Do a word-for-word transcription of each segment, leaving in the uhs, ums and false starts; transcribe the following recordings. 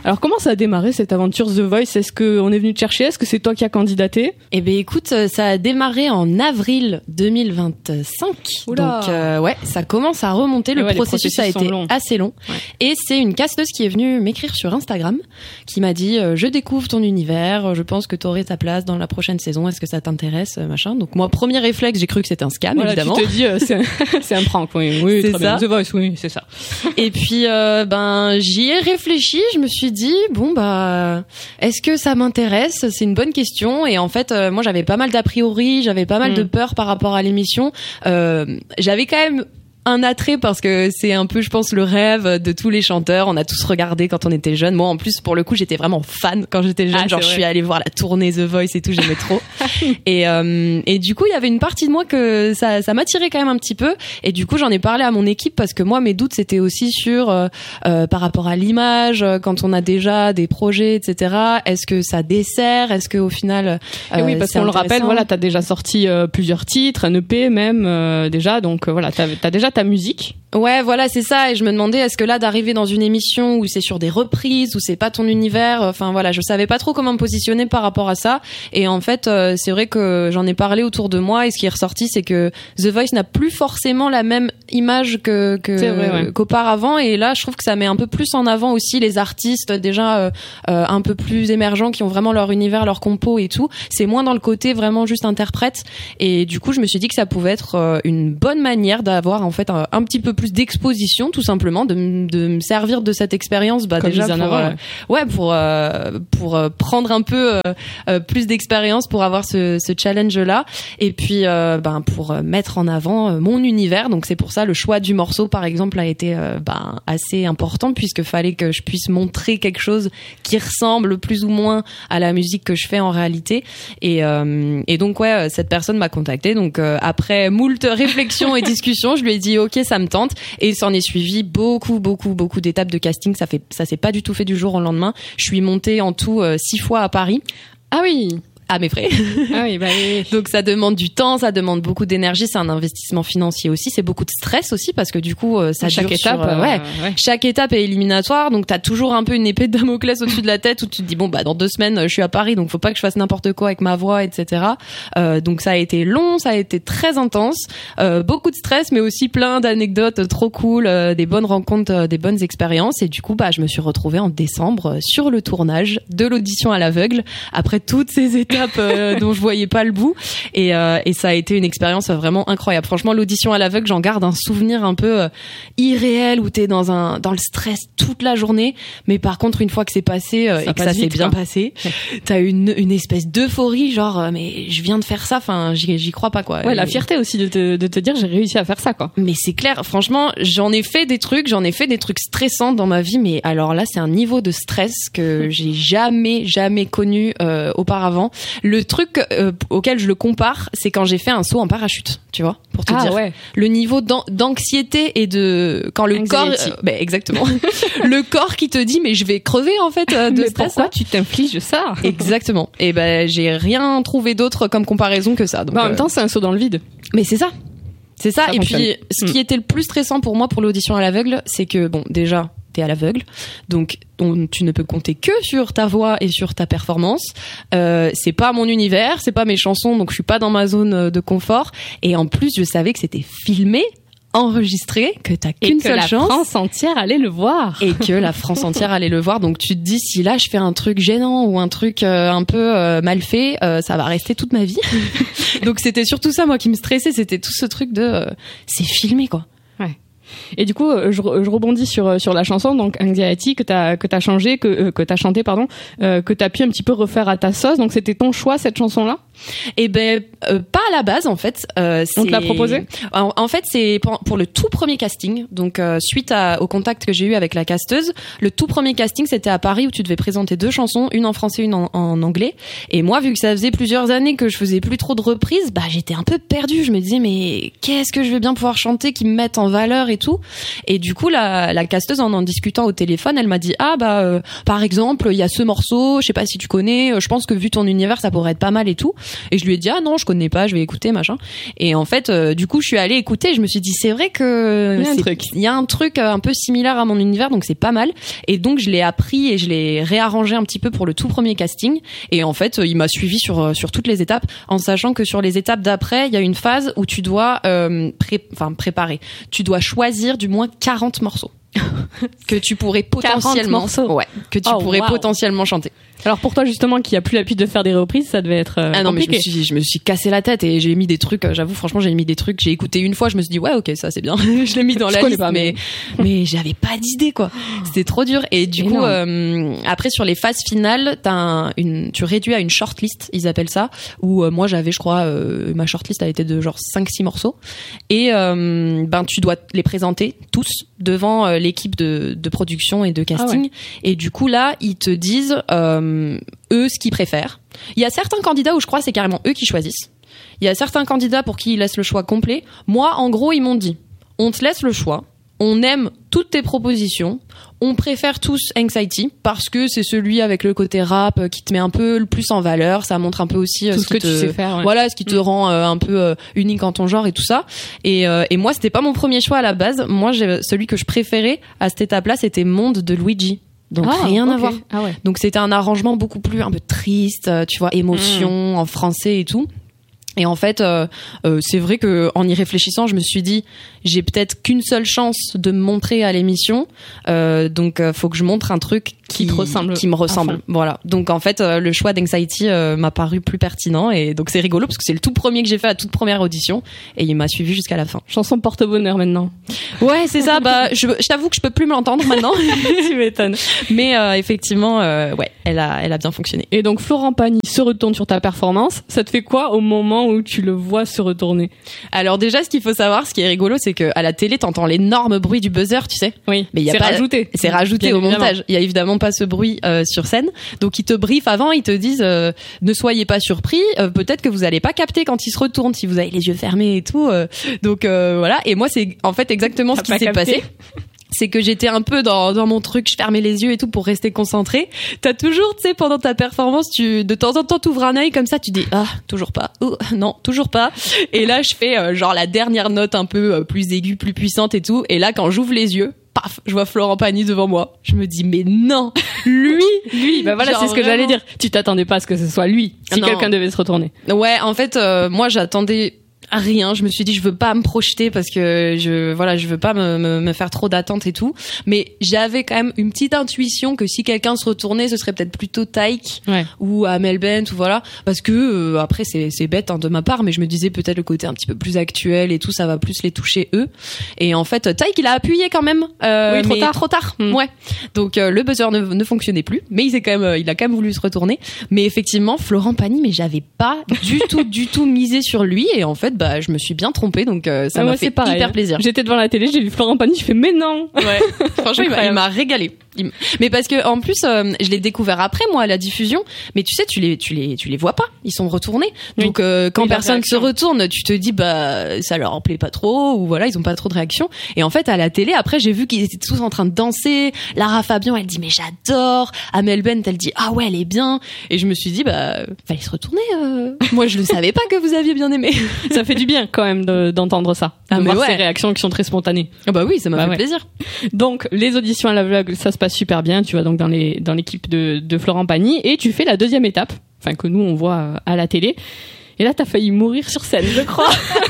Alors comment ça a démarré cette aventure The Voice? Est-ce qu'on est venu te chercher? Est-ce que c'est toi qui as candidaté? Eh ben écoute, ça a démarré en avril deux mille vingt-cinq. Oula. Donc euh, ouais, ça commence à remonter. Le ouais, processus, processus a été longs. assez long. Ouais. Et c'est une casteuse qui est venue m'écrire sur Instagram, qui m'a dit euh, je découvre ton univers, je pense que t'aurais ta place dans la prochaine saison. Est-ce que ça t'intéresse, machin? Donc moi, premier réflexe, j'ai cru que c'était un scam, voilà, évidemment. Tu te dis euh, c'est, un, c'est un prank, oui, oui, c'est très ça. bien. The Voice, oui, c'est ça. Et puis euh, ben j'y ai réfléchi, je me suis dit bon bah est-ce que ça m'intéresse? C'est une bonne question. Et en fait euh, moi j'avais pas mal d'a priori, j'avais pas mal mmh. de peur par rapport à l'émission. Euh, j'avais quand même un attrait parce que c'est un peu, je pense, le rêve de tous les chanteurs. On a tous regardé quand on était jeunes. Moi, en plus, pour le coup, j'étais vraiment fan quand j'étais jeune. Ah, genre, je vrai. suis allée voir la tournée The Voice et tout, j'aimais trop. et euh, et du coup, il y avait une partie de moi que ça ça m'attirait quand même un petit peu. Et du coup, j'en ai parlé à mon équipe parce que moi, mes doutes, c'était aussi sur euh, euh, par rapport à l'image, quand on a déjà des projets, et cetera. Est-ce que ça dessert? Est-ce que au final, euh, et oui, parce qu'on le rappelle, voilà, t'as déjà sorti euh, plusieurs titres, un E P même euh, déjà. Donc euh, voilà, t'as, t'as déjà ta musique. Ouais, voilà, c'est ça. Et je me demandais, est-ce que là, d'arriver dans une émission où c'est sur des reprises, où c'est pas ton univers, enfin voilà, je savais pas trop comment me positionner par rapport à ça. Et en fait, euh, c'est vrai que j'en ai parlé autour de moi. Et ce qui est ressorti, c'est que The Voice n'a plus forcément la même image que, que vrai, ouais. qu'auparavant. Et là, je trouve que ça met un peu plus en avant aussi les artistes déjà euh, euh, un peu plus émergents, qui ont vraiment leur univers, leur compo et tout. C'est moins dans le côté vraiment juste interprète. Et du coup, je me suis dit que ça pouvait être euh, une bonne manière d'avoir en fait un, un petit peu plus d'exposition, tout simplement, de, de me servir de cette expérience, bah Comme déjà pour, avant, euh, ouais, pour euh, pour euh, prendre un peu euh, euh, plus d'expérience pour avoir ce, ce challenge-là, et puis euh, ben pour mettre en avant euh, mon univers. Donc c'est pour ça le choix du morceau, par exemple, a été euh, ben assez important, puisque fallait que je puisse montrer quelque chose qui ressemble plus ou moins à la musique que je fais en réalité. Et euh, et donc ouais, cette personne m'a contacté. Donc euh, après moult réflexions et discussions, je lui ai dit ok, ça me tente. Et s'en est suivi beaucoup, beaucoup, beaucoup d'étapes de casting. Ça fait, ça s'est pas du tout fait du jour au lendemain. Je suis montée en tout euh, six fois à Paris. Ah oui. À mes frais. Ah oui, bah oui. Donc ça demande du temps, ça demande beaucoup d'énergie, c'est un investissement financier aussi, c'est beaucoup de stress aussi, parce que du coup ça chaque dure étape, sur, euh, ouais, euh, ouais. chaque étape est éliminatoire, donc t'as toujours un peu une épée de Damoclès au-dessus de la tête où tu te dis bon bah dans deux semaines je suis à Paris, donc faut pas que je fasse n'importe quoi avec ma voix, et cetera. Euh, donc ça a été long, ça a été très intense, euh, beaucoup de stress, mais aussi plein d'anecdotes trop cool, euh, des bonnes rencontres, euh, des bonnes expériences. Et du coup bah je me suis retrouvée en décembre euh, sur le tournage de l'audition à l'aveugle, après toutes ces étapes euh, dont je voyais pas le bout, et, euh, et ça a été une expérience vraiment incroyable. Franchement, l'audition à l'aveugle, j'en garde un souvenir un peu euh, irréel, où t'es dans un dans le stress toute la journée, mais par contre une fois que c'est passé euh, ça et que ça vite, s'est bien quoi. passé, t'as une une espèce d'euphorie, genre euh, mais je viens de faire ça, enfin j'y, j'y crois pas quoi. Ouais, et, la fierté aussi de te de te dire j'ai réussi à faire ça quoi. Mais c'est clair, franchement, j'en ai fait des trucs, j'en ai fait des trucs stressants dans ma vie, mais alors là c'est un niveau de stress que j'ai jamais jamais connu euh, auparavant. Le truc euh, auquel je le compare, c'est quand j'ai fait un saut en parachute, tu vois, pour te ah, dire ouais. le niveau d'an- d'anxiété et de quand le Anxiety. corps, euh, ben exactement, le corps qui te dit mais je vais crever en fait euh, de mais stress. Pourquoi hein. tu t'infliges ça? Exactement. Et ben j'ai rien trouvé d'autre comme comparaison que ça. Donc, bah, en euh... même temps, c'est un saut dans le vide. Mais c'est ça. C'est ça. ça et fonctionne. puis ce qui mmh. était le plus stressant pour moi pour l'audition à l'aveugle, c'est que bon déjà t'es à l'aveugle, donc on, tu ne peux compter que sur ta voix et sur ta performance. Euh, c'est pas mon univers, c'est pas mes chansons, donc je suis pas dans ma zone de confort. Et en plus, je savais que c'était filmé, enregistré, que t'as qu'une et que seule la chance. France entière allait le voir. Et que la France entière allait le voir. Donc tu te dis, si là je fais un truc gênant ou un truc euh, un peu euh, mal fait, euh, ça va rester toute ma vie. Donc c'était surtout ça, moi, qui me stressait. C'était tout ce truc de... Euh, c'est filmé, quoi. Ouais. Et du coup, je, je rebondis sur sur la chanson, donc Anxiety, que t'as que t'as changé, que euh, que t'as chanté, pardon, euh, que t'as pu un petit peu refaire à ta sauce. Donc c'était ton choix, cette chanson-là? Eh ben euh, pas à la base en fait. Euh, c'est... On te l'a proposé? En, en fait c'est pour, pour le tout premier casting. Donc euh, suite à, au contact que j'ai eu avec la casteuse, le tout premier casting c'était à Paris où tu devais présenter deux chansons, une en français, une en, en anglais. Et moi vu que ça faisait plusieurs années que je faisais plus trop de reprises, bah j'étais un peu perdue. Je me disais mais qu'est-ce que je vais bien pouvoir chanter qui me mette en valeur et tout. Et du coup la, la casteuse en en discutant au téléphone, elle m'a dit ah bah euh, par exemple il y a ce morceau, je sais pas si tu connais, je pense que vu ton univers ça pourrait être pas mal et tout. Et je lui ai dit ah non, je connais pas, je vais écouter machin. Et en fait, euh, du coup, je suis allée écouter. Je me suis dit c'est vrai que il y a un c'est, truc. Il y a un truc un peu similaire à mon univers, donc c'est pas mal. Et donc je l'ai appris et je l'ai réarrangé un petit peu pour le tout premier casting. Et en fait, il m'a suivi sur sur toutes les étapes, en sachant que sur les étapes d'après, il y a une phase où tu dois euh, pré- enfin préparer. Tu dois choisir du moins quarante morceaux que tu pourrais potentiellement ouais, que tu oh, pourrais wow. potentiellement chanter. Alors pour toi justement qui a plus l'habitude de faire des reprises, ça devait être euh, ah non compliqué. mais je me suis je me suis cassé la tête et j'ai mis des trucs, j'avoue franchement j'ai mis des trucs, j'ai écouté une fois, je me suis dit ouais OK, ça c'est bien. Je l'ai mis dans je la liste pas, mais mais j'avais pas d'idée quoi. C'était trop dur et du Énorme. coup euh, après sur les phases finales, t'as un, une tu réduis à une shortlist, ils appellent ça, où euh, moi j'avais je crois euh, ma shortlist a été de genre cinq six morceaux et euh, ben tu dois les présenter tous devant euh, l'équipe de de production et de casting. Ah ouais. Et du coup là, ils te disent euh, eux ce qu'ils préfèrent. Il y a certains candidats où je crois c'est carrément eux qui choisissent. Il y a certains candidats pour qui ils laissent le choix complet. Moi, en gros, ils m'ont dit on te laisse le choix. On aime toutes tes propositions. On préfère tous Anxiety parce que c'est celui avec le côté rap qui te met un peu le plus en valeur. Ça montre un peu aussi tout ce, ce que te, tu sais faire. Ouais. Voilà, ce qui te mmh. rend euh, un peu euh, unique en ton genre et tout ça. Et, euh, et moi, c'était pas mon premier choix à la base. Moi, j'ai, celui que je préférais à cette étape-là, c'était Monde de Luigi. Donc ah, rien okay. à voir. Ah ouais. Donc c'était un arrangement beaucoup plus un peu triste, tu vois, émotion mmh. en français et tout. Et en fait, euh, euh, c'est vrai que en y réfléchissant, je me suis dit, j'ai peut-être qu'une seule chance de me montrer à l'émission, euh, donc euh, faut que je montre un truc qui, qui, te ressemble qui me ressemble. Voilà. Donc en fait, euh, le choix d'Anxiety euh, m'a paru plus pertinent et donc c'est rigolo parce que c'est le tout premier que j'ai fait à toute première audition et il m'a suivi jusqu'à la fin. Chanson porte-bonheur maintenant. Ouais, c'est ça. Bah, je, je t'avoue que je peux plus me l'entendre maintenant. Tu m'étonnes. Mais euh, effectivement, euh, ouais, elle a, elle a bien fonctionné. Et donc Florent Pagny se retourne sur ta performance. Ça te fait quoi au moment où tu le vois se retourner? Alors déjà, ce qu'il faut savoir, ce qui est rigolo, c'est que à la télé, t'entends l'énorme bruit du buzzer, tu sais. Oui. Mais il y a c'est pas rajouté. C'est rajouté Bien au évidemment. montage. Il y a évidemment pas ce bruit euh, sur scène. Donc ils te briefent avant, ils te disent euh, ne soyez pas surpris. Euh, peut-être que vous allez pas capter quand il se retourne si vous avez les yeux fermés et tout. Euh, donc euh, voilà. Et moi, c'est en fait exactement ce qui s'est capté. passé. C'est que j'étais un peu dans, dans mon truc, je fermais les yeux et tout pour rester concentrée. T'as toujours, tu sais, pendant ta performance, tu, de temps en temps, t'ouvres un œil comme ça, tu dis, ah, toujours pas, oh, non, toujours pas. Et là, je fais, euh, genre, la dernière note un peu euh, plus aiguë, plus puissante et tout. Et là, quand j'ouvre les yeux, paf, je vois Florent Pagny devant moi. Je me dis, mais non, lui, lui, bah voilà, genre c'est ce que vraiment... j'allais dire. Tu t'attendais pas à ce que ce soit lui, si non. quelqu'un devait se retourner. Ouais, en fait, euh, moi, j'attendais rien. Je me suis dit, je veux pas me projeter parce que je, voilà, je veux pas me, me, me faire trop d'attentes et tout. Mais j'avais quand même une petite intuition que si quelqu'un se retournait, ce serait peut-être plutôt Taïk ouais. ou Amel Bent ou voilà. Parce que, euh, après, c'est, c'est bête, hein, de ma part, mais je me disais peut-être le côté un petit peu plus actuel et tout, ça va plus les toucher eux. Et en fait, Taïk, il a appuyé quand même. Euh, oui, trop mais tard. Trop tard. Mmh. Ouais. Donc, euh, le buzzer ne, ne fonctionnait plus. Mais il s'est quand même, euh, il a quand même voulu se retourner. Mais effectivement, Florent Pagny, mais j'avais pas du tout, du tout misé sur lui. Et en fait, bah, je me suis bien trompée, donc euh, ça ah m'a ouais, fait hyper plaisir. J'étais devant la télé, j'ai vu Florent Pagny, je fais mais non. Ouais. Franchement, il m'a, il m'a régalé. Il... Mais parce que en plus, euh, je l'ai découvert après moi à la diffusion. Mais tu sais, tu les, tu les, tu les vois pas. Ils sont retournés. Oui. Donc euh, quand oui, personne se retourne, tu te dis bah ça leur plaît pas trop ou voilà, ils ont pas trop de réaction. Et en fait, à la télé, après, j'ai vu qu'ils étaient tous en train de danser. Lara Fabian, elle dit mais j'adore. Amel Bent, elle dit ah ouais, elle est bien. Et je me suis dit bah fallait se retourner. Euh... moi, je ne savais pas que vous aviez bien aimé. Ça fait du bien quand même de, d'entendre ça. Ah, de mais voir ouais. ces réactions qui sont très spontanées. Ah bah oui, ça m'a bah fait ouais. plaisir. Donc les auditions à l'aveugle, ça se passe super bien. Tu vas donc dans les dans l'équipe de, de Florent Pagny et tu fais la deuxième étape, enfin que nous on voit à la télé. Et là, t'as failli mourir sur scène, je crois.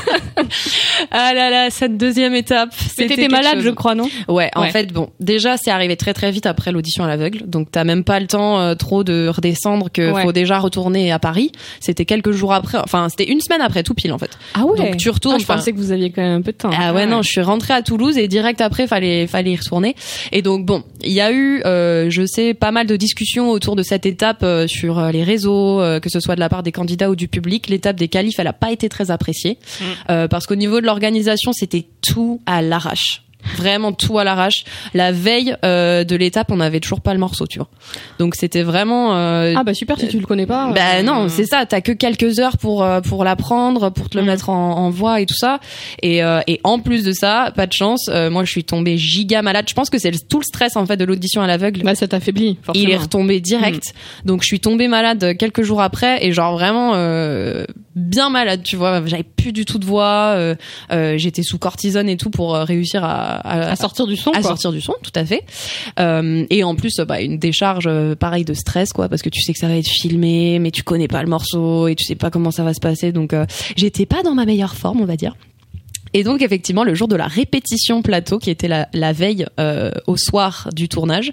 Ah là là, cette deuxième étape. Mais t'étais malade, chose. je crois, non? Ouais, en ouais. fait, bon, déjà, c'est arrivé très très vite après l'audition à l'aveugle. Donc, t'as même pas le temps euh, trop de redescendre que ouais. faut déjà retourner à Paris. C'était quelques jours après, enfin, c'était une semaine après tout pile, en fait. Ah ouais? Donc, tu retournes. Ah, je pensais que vous aviez quand même un peu de temps. Ah ouais, ah, non, je suis rentrée à Toulouse et direct après, fallait, fallait y retourner. Et donc, bon, il y a eu, euh, je sais, pas mal de discussions autour de cette étape euh, sur les réseaux, euh, que ce soit de la part des candidats ou du public. L'étape des qualifs, elle a pas été très appréciée, mmh. euh, parce qu'au niveau de l'organisation, c'était tout à l'arrache. Vraiment tout à l'arrache. La veille euh, de l'étape, on n'avait toujours pas le morceau, tu vois. Donc c'était vraiment. Euh, ah bah super si tu le connais pas. Bah euh... non, c'est ça. T'as que quelques heures pour euh, pour l'apprendre, pour te le mmh. mettre en, en voix et tout ça. Et euh, et en plus de ça, pas de chance. Euh, moi, je suis tombée giga malade. Je pense que c'est le, tout le stress en fait de l'audition à l'aveugle. Bah ça t'affaiblit. Forcément. Il est retombé direct. Mmh. Donc je suis tombée malade quelques jours après et genre vraiment euh, bien malade, tu vois. J'avais plus du tout de voix. Euh, euh, j'étais sous cortisone et tout pour euh, réussir à À, à sortir du son à quoi. sortir du son tout à fait euh, et en plus bah une décharge euh, pareil de stress quoi parce que tu sais que ça va être filmé mais tu connais pas le morceau et tu sais pas comment ça va se passer donc euh, j'étais pas dans ma meilleure forme on va dire. Et donc effectivement le jour de la répétition plateau qui était la, la veille euh, au soir du tournage,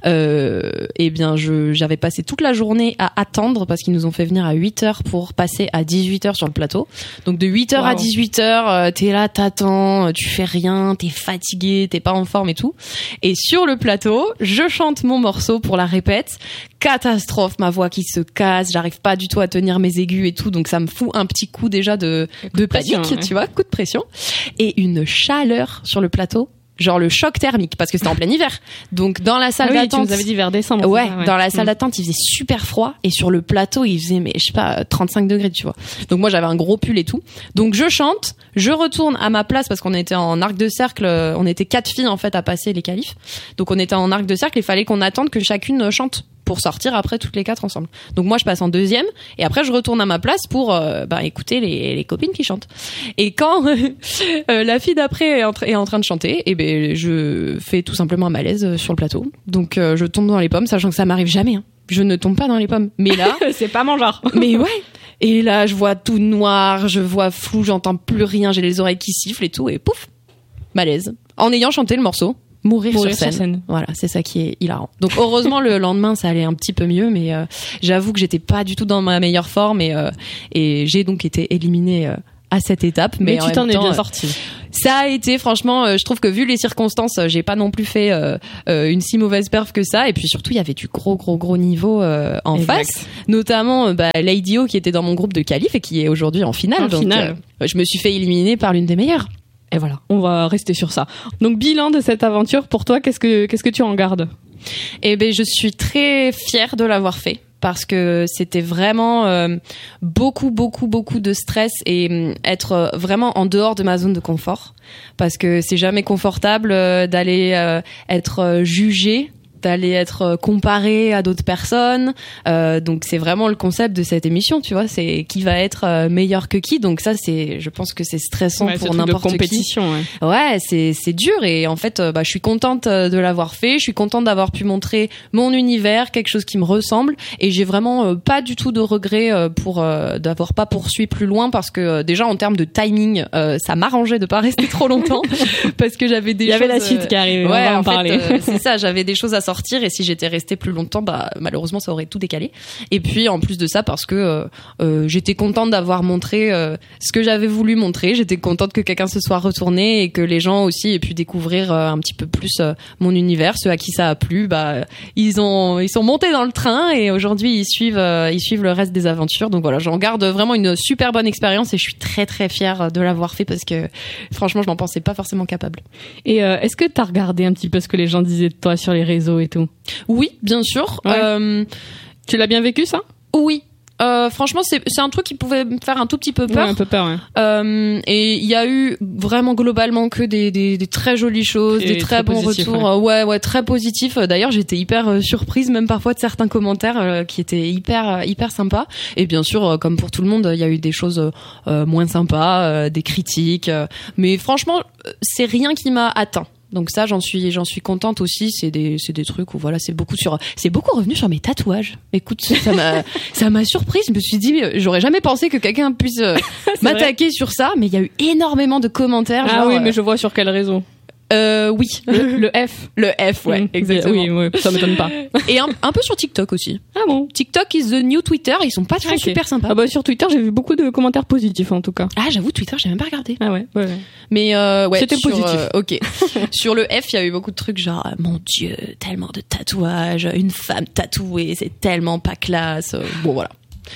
euh, eh bien je j'avais passé toute la journée à attendre parce qu'ils nous ont fait venir à huit heures pour passer à dix-huit heures sur le plateau. Donc de huit heures wow. à dix-huit heures, euh, t'es là, t'attends, tu fais rien, t'es fatigué, t'es pas en forme et tout. Et sur le plateau, je chante mon morceau pour la répète. Catastrophe, ma voix qui se casse, j'arrive pas du tout à tenir mes aigus et tout, donc ça me fout un petit coup déjà de, de panique, pression, tu ouais. vois, coup de pression. Et une chaleur sur le plateau, genre le choc thermique, parce que c'était en plein hiver. Donc dans la salle ah oui, d'attente, tu nous avais dit vers décembre. Ouais, ça, ouais. dans la salle d'attente, il faisait super froid et sur le plateau, il faisait mais je sais pas trente-cinq degrés, tu vois. Donc moi j'avais un gros pull et tout. Donc je chante, je retourne à ma place parce qu'on était en arc de cercle, on était quatre filles en fait à passer les qualifs. Donc on était en arc de cercle, il fallait qu'on attende que chacune chante pour sortir après toutes les quatre ensemble. Donc moi je passe en deuxième et après je retourne à ma place pour euh, bah, écouter les, les copines qui chantent. Et quand euh, la fille d'après est en, tra- est en train de chanter, et ben je fais tout simplement un malaise sur le plateau. Donc euh, je tombe dans les pommes, sachant que ça m'arrive jamais. Hein. Je ne tombe pas dans les pommes. Mais là, c'est pas mon genre. Mais ouais. Et là je vois tout noir, je vois flou, j'entends plus rien, j'ai les oreilles qui sifflent et tout, et pouf, malaise. En ayant chanté le morceau. Mourir, Mourir sur, scène. sur scène. Voilà, c'est ça qui est hilarant. Donc heureusement le lendemain ça allait un petit peu mieux, mais euh, j'avoue que j'étais pas du tout dans ma meilleure forme et euh, et j'ai donc été éliminée euh, à cette étape. Mais, mais tu t'en es bien sortie. Ça a été franchement, euh, je trouve que vu les circonstances, euh, j'ai pas non plus fait euh, euh, une si mauvaise perf que ça. Et puis surtout il y avait du gros gros gros niveau euh, en exact. Face, notamment euh, bah, Lady O qui était dans mon groupe de qualif et qui est aujourd'hui en finale. En donc finale. Euh, je me suis fait éliminer par l'une des meilleures. Et voilà, on va rester sur ça. Donc bilan de cette aventure pour toi, qu'est-ce que qu'est-ce que tu en gardes ? Eh ben je suis très fière de l'avoir fait parce que c'était vraiment euh, beaucoup beaucoup beaucoup de stress et euh, être vraiment en dehors de ma zone de confort parce que c'est jamais confortable euh, d'aller euh, être euh, jugé, d'aller être comparé à d'autres personnes. Euh, donc c'est vraiment le concept de cette émission, tu vois, c'est qui va être euh, meilleur que qui. Donc ça c'est, je pense que c'est stressant ouais, pour n'importe qui. compétition, ouais. Ouais, c'est c'est dur et en fait euh, bah je suis contente de l'avoir fait, je suis contente d'avoir pu montrer mon univers, quelque chose qui me ressemble et j'ai vraiment euh, pas du tout de regrets euh, pour euh, d'avoir pas poursuivi plus loin parce que euh, déjà en termes de timing, euh, ça m'arrangeait de pas rester trop longtemps parce que j'avais des Il y choses, avait la suite qui arrivait, ouais, on va en, en parler. Fait, euh, c'est ça, j'avais des choses à sortir et si j'étais restée plus longtemps bah malheureusement ça aurait tout décalé et puis en plus de ça parce que euh, euh, j'étais contente d'avoir montré euh, ce que j'avais voulu montrer, j'étais contente que quelqu'un se soit retourné et que les gens aussi aient pu découvrir euh, un petit peu plus euh, mon univers, ceux à qui ça a plu bah ils ont ils sont montés dans le train et aujourd'hui ils suivent euh, ils suivent le reste des aventures. Donc voilà, j'en garde vraiment une super bonne expérience et je suis très très fière de l'avoir fait parce que franchement je m'en pensais pas forcément capable. Et euh, est-ce que t'as regardé un petit peu ce que les gens disaient de toi sur les réseaux et tout ? Oui, bien sûr. Ouais. Euh, tu l'as bien vécu, ça ? Oui. Euh, franchement, c'est c'est un truc qui pouvait me faire un tout petit peu peur. Ouais, un peu peur, ouais. Euh, et il y a eu vraiment globalement que des des, des très jolies choses, et des très, très bons positif, retours. Ouais. ouais, ouais, très positifs. D'ailleurs, j'étais hyper euh, surprise, même parfois de certains commentaires euh, qui étaient hyper euh, hyper sympas. Et bien sûr, euh, comme pour tout le monde, il y a eu des choses euh, moins sympas, euh, des critiques. Euh, mais franchement, c'est rien qui m'a atteint. Donc ça, j'en suis, j'en suis contente aussi. C'est des, c'est des trucs où voilà, c'est beaucoup sur, c'est beaucoup revenu sur mes tatouages. Écoute, ça m'a, ça m'a surprise. Je me suis dit, j'aurais jamais pensé que quelqu'un puisse euh, m'attaquer vrai sur ça, mais il y a eu énormément de commentaires. Ah genre, oui, mais euh, je vois sur quel réseau. Euh, oui. Le, le F. Le F, ouais, mmh, exactement. Oui, oui, ça m'étonne pas. Et un, un peu sur TikTok aussi. Ah bon? TikTok is the new Twitter. Ils sont pas toujours okay. super sympas. Ah bah, sur Twitter, j'ai vu beaucoup de commentaires positifs, en tout cas. Ah, j'avoue, Twitter, j'ai même pas regardé. Ah ouais, ouais, ouais. Mais, euh, ouais. C'était sur, positif. Euh, ok. Sur le F, il y a eu beaucoup de trucs genre, mon Dieu, tellement de tatouages, une femme tatouée, c'est tellement pas classe. Bon, voilà. Bon,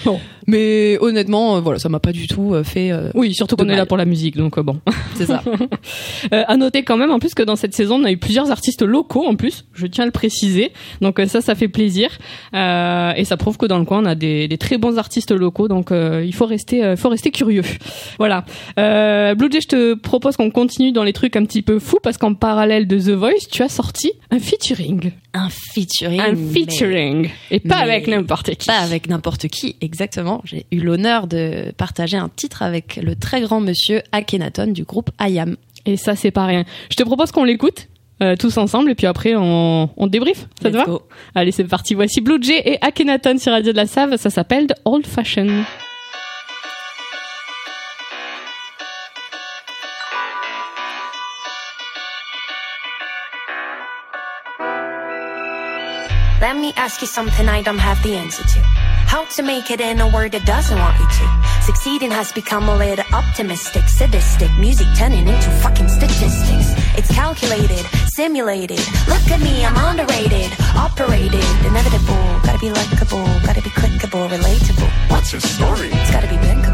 Mais honnêtement, euh, voilà, ça m'a pas du tout euh, fait. Euh, oui, surtout qu'on est là pour la musique, donc euh, bon. C'est ça. euh, à noter quand même, en plus, que dans cette saison, on a eu plusieurs artistes locaux, en plus. Je tiens à le préciser. Donc euh, ça, ça fait plaisir. Euh, et ça prouve que dans le coin, on a des, des très bons artistes locaux. Donc euh, il faut rester, euh, faut rester curieux. Voilà. Euh, Blue Jay, je te propose qu'on continue dans les trucs un petit peu fous, parce qu'en parallèle de The Voice, tu as sorti un featuring. Un featuring. Un featuring. Mais... Et pas mais avec n'importe qui. Pas avec n'importe qui, exactement. J'ai eu l'honneur de partager un titre avec le très grand monsieur Akhenaton du groupe I A M. Et ça, c'est pas rien. Je te propose qu'on l'écoute euh, tous ensemble et puis après on, on débrief. Ça te va ? Allez, c'est parti. Voici Blue Jay et Akhenaton sur Radio de la Save. Ça s'appelle The Old Fashion. Let me ask you something I don't have the answer to. How to make it in a world that doesn't want you to. Succeeding has become a little optimistic, sadistic. Music turning into fucking statistics. It's calculated, simulated. Look at me, I'm underrated, operated, inevitable. Gotta be likable, gotta be clickable, relatable. What's your story? It's gotta be bankable.